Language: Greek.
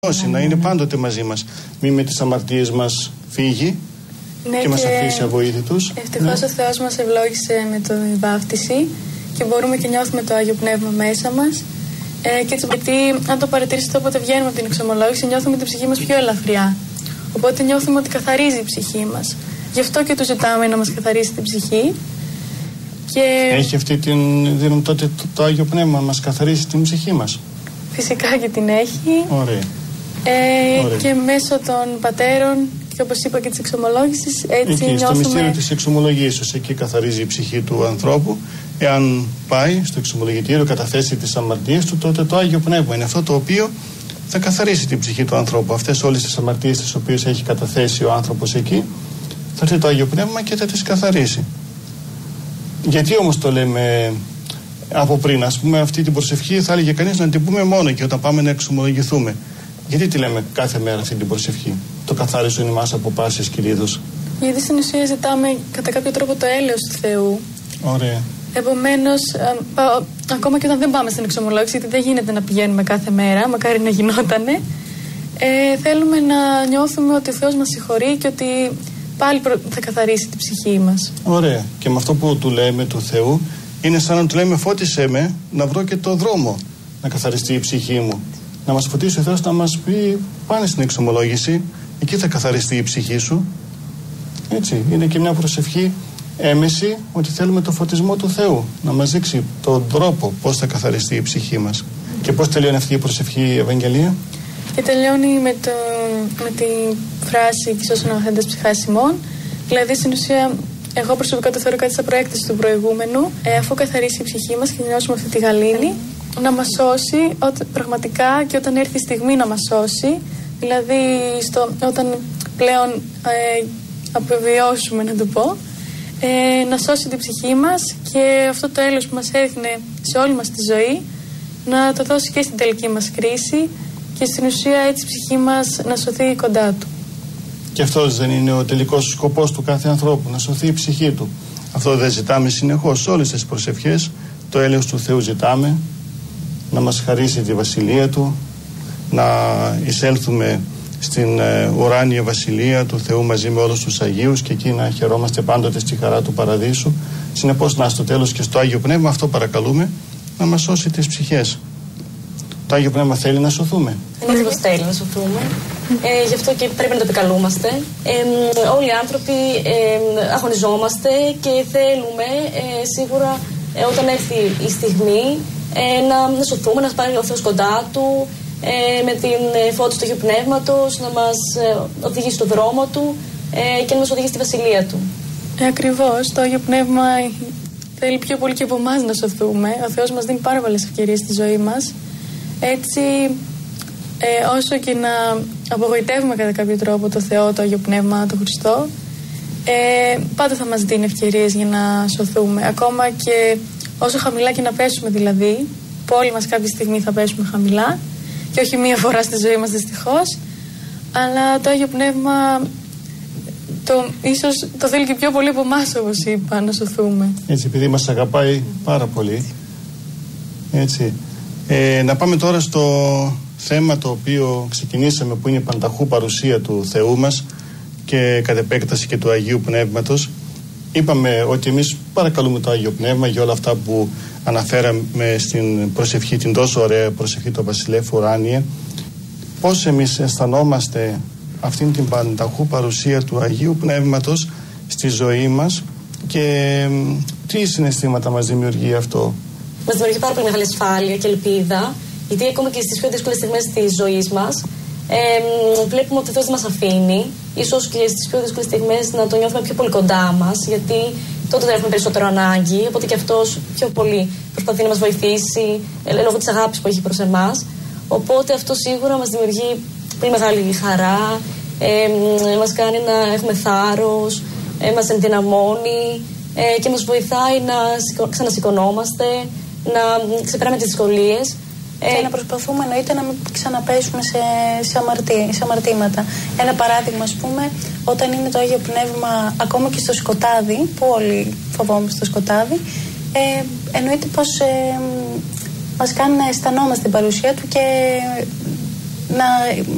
να είναι πάντοτε μαζί μας. Μη με τις αμαρτίες μας φύγει και μας αφήσει αβοήθητους. Ευτυχώς ο Θεός μας ευλόγησε με την βάφτιση και μπορούμε και νιώθουμε το Άγιο Πνεύμα μέσα μας. Και έτσι, γιατί αν το παρατηρήσετε, όποτε βγαίνουμε από την εξομολόγηση, νιώθουμε την ψυχή μας πιο ελαφριά. Οπότε νιώθουμε ότι καθαρίζει η ψυχή μας. Γι' αυτό και του ζητάμε να μας καθαρίσει την ψυχή. Και... Έχει αυτή την δυνατότητα το Άγιο Πνεύμα να μας καθαρίσει την ψυχή μας? Φυσικά και την έχει. Ωραία. Και μέσω των πατέρων και όπως είπα και της εξομολόγησης, έτσι εκεί, νιώθουμε... Στο μυστήριο της εξομολογήσεως, εκεί καθαρίζει η ψυχή του ανθρώπου. Εάν πάει στο εξομολογητήριο, καταθέσει τις αμαρτίες του, τότε το Άγιο Πνεύμα είναι αυτό το οποίο θα καθαρίσει την ψυχή του ανθρώπου. Αυτές όλες τις αμαρτίες τις οποίες έχει καταθέσει ο άνθρωπος εκεί, θα έρθει το Άγιο Πνεύμα και θα τις καθαρίσει. Γιατί όμως το λέμε από πριν? Ας πούμε, αυτή την προσευχή θα έλεγε κανείς να την πούμε μόνο και όταν πάμε να εξομολογηθούμε. Γιατί τη λέμε κάθε μέρα αυτή την προσευχή? Το καθάρισον ημάς από πάσης κηρύδους. Γιατί στην ουσία ζητάμε κατά κάποιο τρόπο το έλεος του Θεού. Ωραία. Επομένως, ακόμα και όταν δεν πάμε στην εξομολόγηση, γιατί δεν γίνεται να πηγαίνουμε κάθε μέρα, μακάρι να γινότανε, θέλουμε να νιώθουμε ότι ο Θεός μας συγχωρεί και ότι πάλι θα καθαρίσει την ψυχή μας. Ωραία. Και με αυτό που του λέμε του Θεού, είναι σαν να του λέμε φώτισέ με να βρω και το δρόμο να καθαριστεί η ψυχή μου. Να μας φωτίσει ο Θεός, να μας πει πάνε στην εξομολόγηση, εκεί θα καθαριστεί η ψυχή σου. Έτσι, είναι και μια προσευχή έμεση ότι θέλουμε το φωτισμό του Θεού, να μας δείξει τον τρόπο πώς θα καθαριστεί η ψυχή μας. Και πώς τελειώνει αυτή η προσευχή, η Ευαγγελία? Και τελειώνει με τη φράση «Κι όσον αναθέντες ψυχάς ημών». Δηλαδή, στην ουσία, εγώ προσωπικά το θεωρώ κάτι σαν προέκταση του προηγούμενου, αφού καθαρίσει η ψυχή μας και νιώσουμε αυτή τη γαλήνη, να μας σώσει πραγματικά και όταν έρθει η στιγμή να μας σώσει, δηλαδή όταν πλέον αποβιώσουμε, να το πω, να σώσει την ψυχή μας και αυτό το έλεος που μας έδινε σε όλη μας τη ζωή να το δώσει και στην τελική μας κρίση και στην ουσία έτσι η ψυχή μας να σωθεί κοντά του. Και αυτός δεν είναι ο τελικός σκοπός του κάθε ανθρώπου, να σωθεί η ψυχή του? Αυτό δεν ζητάμε συνεχώς σε όλες τις προσευχές? Το έλεος του Θεού ζητάμε, να μας χαρίσει τη βασιλεία του, να εισέλθουμε στην ουράνια βασιλεία του Θεού μαζί με όλους τους Αγίους και εκεί να χαιρόμαστε πάντοτε στη χαρά του παραδείσου. Συνεπώς, να στο τέλος και στο Άγιο Πνεύμα αυτό παρακαλούμε, να μας σώσει τις ψυχές. Το Άγιο Πνεύμα θέλει να σωθούμε. Ενίοτε θέλει να σωθούμε. Γι' αυτό και πρέπει να το επικαλούμαστε. Όλοι οι άνθρωποι αγωνιζόμαστε και θέλουμε σίγουρα όταν έρθει η στιγμή να σωθούμε, να πάρει ο Θεός κοντά του, με την φώτιση του Αγίου Πνεύματος, να μας οδηγήσει στον δρόμο του και να μας οδηγήσει στη βασιλεία του. Ακριβώς, το Άγιο Πνεύμα θέλει πιο πολύ και από εμάς να σωθούμε. Ο Θεός μας δίνει πάρα πολλές ευκαιρίες στη ζωή μας. Έτσι, όσο και να απογοητεύουμε κατά κάποιο τρόπο το Θεό, το Άγιο Πνεύμα, το Χριστό, πάντα θα μας δίνει ευκαιρίες για να σωθούμε. Ακόμα και όσο χαμηλά και να πέσουμε, δηλαδή, που όλοι μας κάποια στιγμή θα πέσουμε χαμηλά, και όχι μία φορά στη ζωή μας δυστυχώς, αλλά το Άγιο Πνεύμα ίσως το θέλει και πιο πολύ από εμάς, όπως είπα, να σωθούμε. Έτσι, επειδή μας αγαπάει πάρα πολύ. Έτσι. Να πάμε τώρα στο θέμα το οποίο ξεκινήσαμε, που είναι η πανταχού παρουσία του Θεού μας και κατ' επέκταση και του Αγίου Πνεύματος. Είπαμε ότι εμείς παρακαλούμε το Άγιο Πνεύμα για όλα αυτά που αναφέραμε στην προσευχή, την τόσο ωραία προσευχή του Βασιλεύ Ουράνιε. Πώς εμείς αισθανόμαστε αυτήν την πανταχού παρουσία του Αγίου Πνεύματος στη ζωή μας και τι συναισθήματα μας δημιουργεί αυτό? Μας δημιουργεί πάρα πολύ μεγάλη ασφάλεια και ελπίδα, γιατί ακόμα και στις πιο δύσκολες στιγμές της ζωής μας βλέπουμε ότι ο Θεός δεν μας αφήνει. Ίσως και στις πιο δύσκολες στιγμές να το νιώθουμε πιο πολύ κοντά μας, γιατί τότε δεν έχουμε περισσότερο ανάγκη. Οπότε και αυτός πιο πολύ προσπαθεί να μας βοηθήσει λόγω της αγάπης που έχει προς εμάς. Οπότε αυτό σίγουρα μας δημιουργεί πολύ μεγάλη χαρά, μας κάνει να έχουμε θάρρος, μας ενδυναμώνει και μας βοηθάει να ξανασηκωνόμαστε, να ξεπεράμε τις δυσκολίες. Και να προσπαθούμε εννοείται να μην ξαναπέσουμε σε αμαρτήματα. Ένα παράδειγμα, ας πούμε, όταν είναι το Άγιο Πνεύμα ακόμα και στο σκοτάδι, που όλοι φοβόμαστε το σκοτάδι, εννοείται πως μας κάνει να αισθανόμαστε την παρουσία του και να